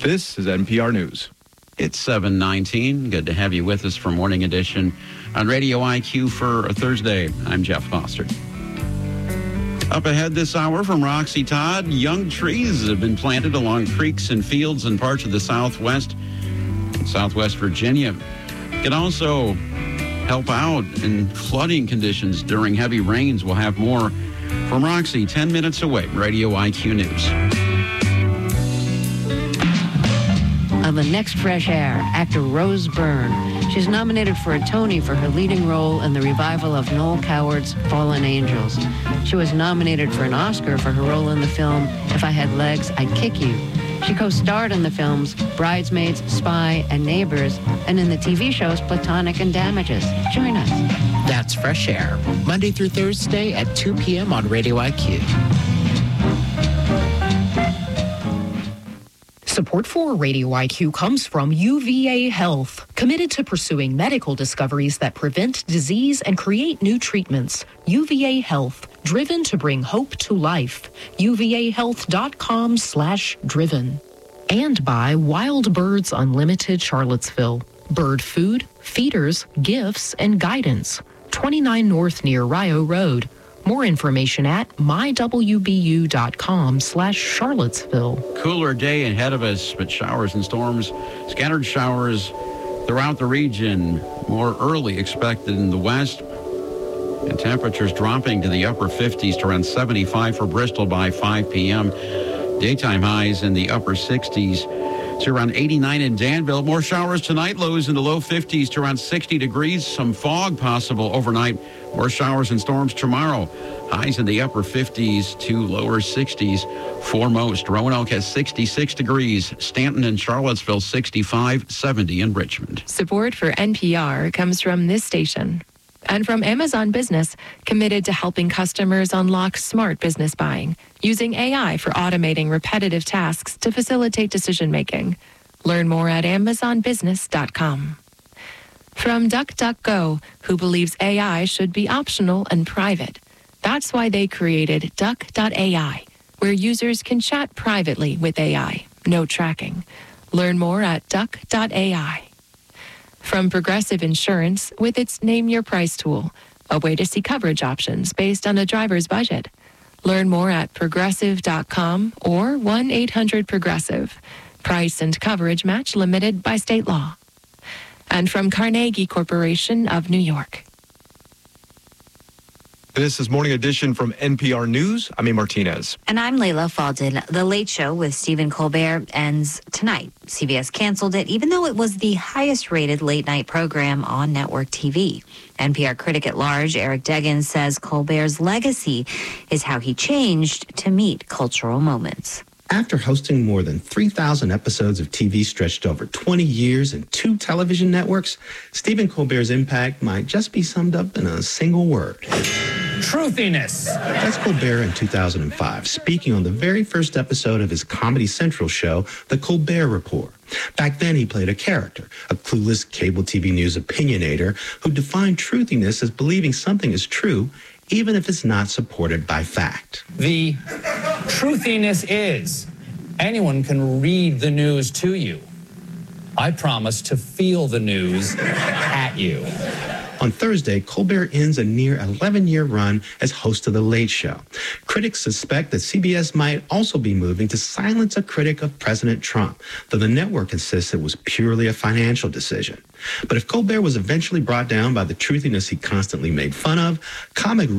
This is NPR News. It's 7:19. Good to have you with us for Morning Edition on Radio IQ for a Thursday. I'm Jeff Foster. Up ahead this hour from Roxy Todd, young trees have been planted along creeks and fields in parts of the Southwest and Southwest Virginia. Can also help out in flooding conditions during heavy rains. We'll have more from Roxy 10 minutes away. Radio IQ News. On the next Fresh Air, actor Rose Byrne. She's nominated for a Tony for her leading role in the revival of Noel Coward's Fallen Angels. She was nominated for an Oscar for her role in the film If I Had Legs, I'd Kick You. She co-starred in the films Bridesmaids, Spy, and Neighbors, and in the TV shows Platonic and Damages. Join us. That's Fresh Air, Monday through Thursday at 2 p.m. on Radio IQ. Support for Radio IQ comes from UVA Health, committed to pursuing medical discoveries that prevent disease and create new treatments. UVA Health, driven to bring hope to life. UVAHealth.com/driven. And by Wild Birds Unlimited Charlottesville. Bird food, feeders, gifts, and guidance. 29 North near Rio Road. More information at mywbu.com/Charlottesville. Cooler day ahead of us, but showers and storms, scattered showers throughout the region. More early expected in the west. And temperatures dropping to the upper 50s to around 75 for Bristol by 5 p.m. Daytime highs in the upper 60s to around 89 in Danville. More showers tonight, lows in the low 50s to around 60 degrees. Some fog possible overnight. More showers and storms tomorrow. Highs in the upper 50s to lower 60s for most. Roanoke has 66 degrees. Stanton and Charlottesville 65, 70 in Richmond. Support for NPR comes from this station and from Amazon Business, committed to helping customers unlock smart business buying, using AI for automating repetitive tasks to facilitate decision-making. Learn more at amazonbusiness.com. From DuckDuckGo, who believes AI should be optional and private. That's why they created Duck.ai, where users can chat privately with AI. No tracking. Learn more at Duck.ai. From Progressive Insurance, with its Name Your Price tool, a way to see coverage options based on a driver's budget. Learn more at progressive.com or 1-800-PROGRESSIVE. Price and coverage match limited by state law. And from Carnegie Corporation of New York. This is Morning Edition from NPR News. I'm A. Martinez. And I'm Layla Faldin. The Late Show with Stephen Colbert ends tonight. CBS canceled it, even though it was the highest-rated late-night program on network TV. NPR critic at large, Eric Deggans, says Colbert's legacy is how he changed to meet cultural moments. After hosting more than 3,000 episodes of TV stretched over 20 years and 2 television networks, Stephen Colbert's impact might just be summed up in a single word. Truthiness. That's Colbert in 2005, speaking on the very first episode of his Comedy Central show, The Colbert Report. Back then, he played a character, a clueless cable TV news opinionator who defined truthiness as believing something is true, even if it's not supported by fact. The truthiness is anyone can read the news to you. I promise to feel the news at you. On Thursday, Colbert ends a near 11-year run as host of The Late Show. Critics suspect that CBS might also be moving to silence a critic of President Trump, though the network insists it was purely a financial decision. But if Colbert was eventually brought down by the truthiness he constantly made fun of, comic